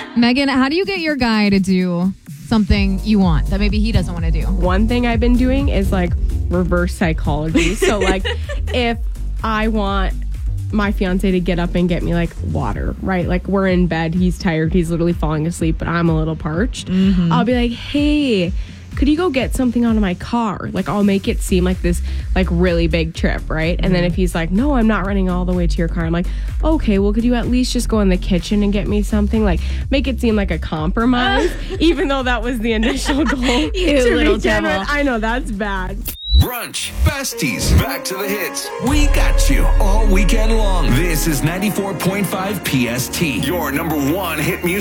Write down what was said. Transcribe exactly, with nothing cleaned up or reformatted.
Megan, how do you get your guy to do something you want that maybe he doesn't want to do? One thing I've been doing is like reverse psychology. So like if I want my fiance to get up and get me like water, right? Like we're in bed, he's tired, he's literally falling asleep, but I'm a little parched. Mm-hmm. I'll be like, hey, could you go get something out of my car? Like I'll make it seem like this like really big trip, right? Mm-hmm. And then if he's like, no, I'm not running all the way to your car, I'm like, okay, well, could you at least just go in the kitchen and get me something? Like make it seem like a compromise, even though that was the initial goal. You little devil. I know, that's bad. Brunch Besties. Back to the hits. We got you all weekend long. This is ninety-four point five P S T, your number one hit music.